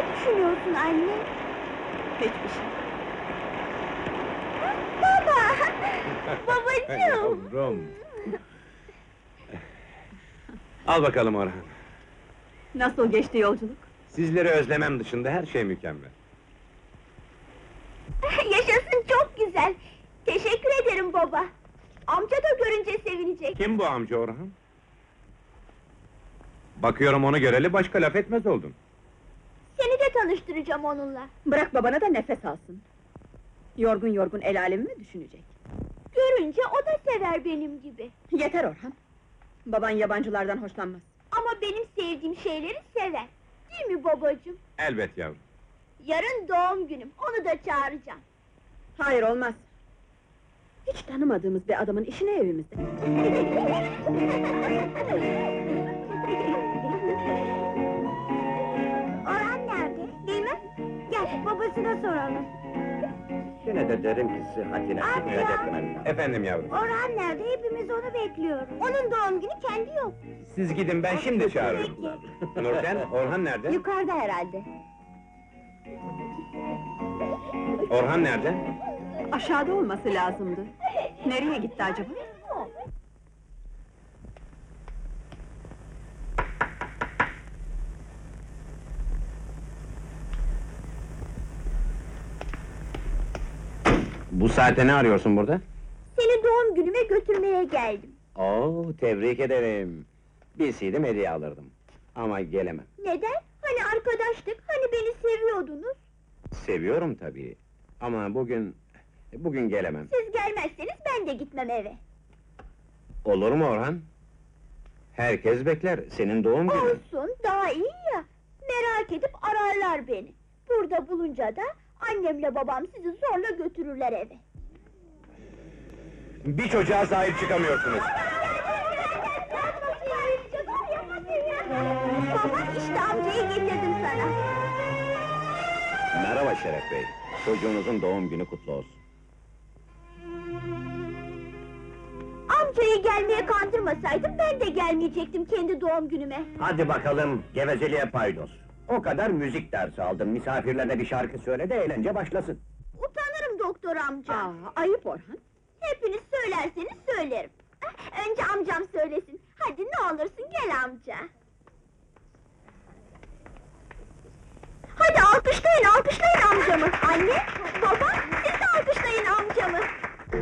Ne düşünüyorsun anne? Hiçbir şey. Baba! Babacığım! Yavrum! Al bakalım Orhan. Nasıl geçti yolculuk? Sizleri özlemem dışında her şey mükemmel. Yaşasın, çok güzel! Teşekkür ederim baba! Amca da görünce sevinecek! Kim bu amca Orhan? Bakıyorum onu göreli başka laf etmez oldun. Seni de tanıştıracağım onunla! Bırak babana da nefes alsın. Yorgun yorgun el alemi mi düşünecek? Görünce o da sever benim gibi! Yeter Orhan! Baban yabancılardan hoşlanmaz. Ama benim sevdiğim şeyleri sever! Değil mi babacığım? Elbet yavrum. Yarın doğum günüm, onu da çağıracağım! Hayır, olmaz! Hiç tanımadığımız bir adamın işine evimizde. Orhan nerede? Bilmem! Gel, babasına soralım! Yine de derim ki sıhhatine dikkat etmen. Efendim yavrum. Orhan nerede? Hepimiz onu bekliyoruz! Onun doğum günü kendi yok! Siz gidin, ben şimdi çağırırım. Nurten, Orhan nerede? Yukarıda herhalde! Orhan nerede? Aşağıda olması lazımdı. Nereye gitti acaba? Bu saate ne arıyorsun burada? Seni doğum günüme götürmeye geldim! Oo, tebrik ederim. Bilseydim hediye alırdım. Ama gelemem. Neden? Hani arkadaştık, hani beni seviyordunuz? Seviyorum tabii. Ama bugün gelemem. Siz gelmezseniz ben de gitmem eve! Olur mu Orhan? Herkes bekler, senin doğum günün. Olsun, daha iyi ya! Merak edip ararlar beni! Burada bulunca da annemle babam sizi zorla götürürler eve! Bir çocuğa sahip çıkamıyorsunuz. Baba, işte amcayı getirdim sana! Merhaba Şeref Bey. Çocuğunuzun doğum günü kutlu olsun. Amcayı gelmeye kandırmasaydım ben de gelmeyecektim kendi doğum günüme! Hadi bakalım, gevezeliğe paydos. O kadar müzik dersi aldın, misafirlerine bir şarkı söyle de eğlence başlasın. Utanırım doktor amca! Aa, ayıp Orhan! Hepiniz söylerseniz